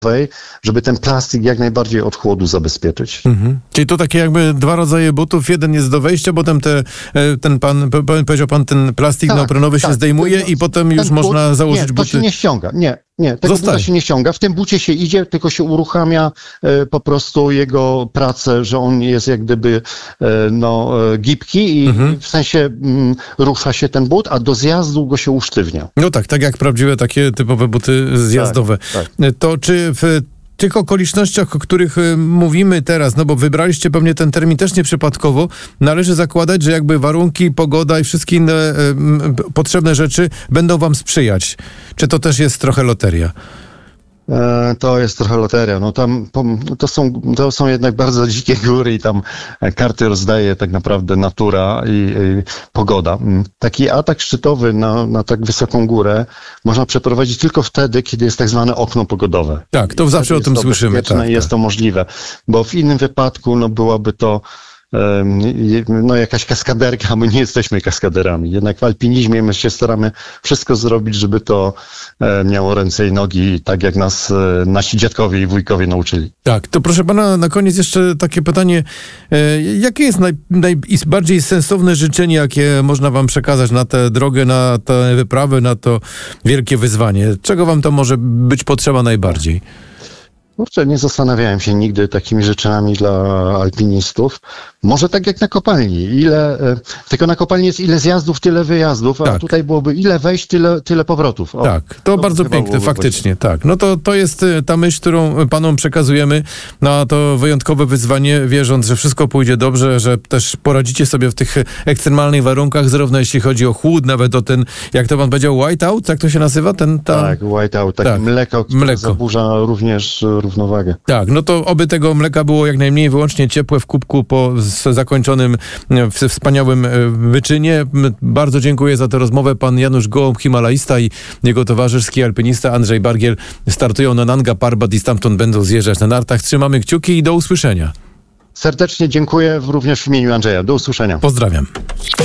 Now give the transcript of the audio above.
żeby ten plastik jak najbardziej od chłodu zabezpieczyć. Czyli to takie jakby dwa rodzaje butów, jeden jest do wejścia, potem powiedział pan, ten plastik neoprenowy się zdejmuje i potem już można założyć buty. To się nie ściąga, nie, tego buta się nie ściąga. W tym bucie się idzie, tylko się uruchamia po prostu jego pracę, że on jest jak gdyby gibki i w sensie rusza się ten but, a do zjazdu go się usztywnia. No tak jak prawdziwe takie typowe buty zjazdowe. Tak. To czy w tych okolicznościach, o których mówimy teraz, no bo wybraliście pewnie ten termin też nieprzypadkowo, należy zakładać, że jakby warunki, pogoda i wszystkie inne potrzebne rzeczy będą wam sprzyjać. Czy to też jest trochę loteria? To jest trochę loteria. No tam to są jednak bardzo dzikie góry i tam karty rozdaje tak naprawdę natura i pogoda. Taki atak szczytowy na tak wysoką górę można przeprowadzić tylko wtedy, kiedy jest tak zwane okno pogodowe. Tak, to zawsze o tym słyszymy. Tak, jest to możliwe, bo w innym wypadku byłaby to jakaś kaskaderka, a my nie jesteśmy kaskaderami. Jednak w alpinizmie my się staramy wszystko zrobić, żeby to miało ręce i nogi, tak jak nas nasi dziadkowie i wujkowie nauczyli. Tak, to proszę pana, na koniec jeszcze takie pytanie. Jakie jest najbardziej sensowne życzenie, jakie można wam przekazać na tę drogę, na tę wyprawę, na to wielkie wyzwanie? Czego wam to może być potrzeba najbardziej? Kurczę, nie zastanawiałem się nigdy takimi rzeczami dla alpinistów. Może tak jak na kopalni. Tylko na kopalni jest ile zjazdów, tyle wyjazdów, a tutaj byłoby ile wejść, tyle powrotów. To bardzo piękne, faktycznie. Tak. No to jest ta myśl, którą panom przekazujemy na to wyjątkowe wyzwanie, wierząc, że wszystko pójdzie dobrze, że też poradzicie sobie w tych ekstremalnych warunkach, zarówno jeśli chodzi o chłód, nawet o ten, jak to pan powiedział, whiteout, jak to się nazywa? Tak, whiteout, takie mleko, które zaburza również równowagę. Tak, no to oby tego mleka było jak najmniej, wyłącznie ciepłe w kubku po zakończonym wspaniałym wyczynie. Bardzo dziękuję za tę rozmowę. Pan Janusz Gołąb, himalaista, i jego towarzysz, ski alpinista Andrzej Bargiel startują na Nanga Parbat i stamtąd będą zjeżdżać na nartach. Trzymamy kciuki i do usłyszenia. Serdecznie dziękuję również w imieniu Andrzeja. Do usłyszenia. Pozdrawiam.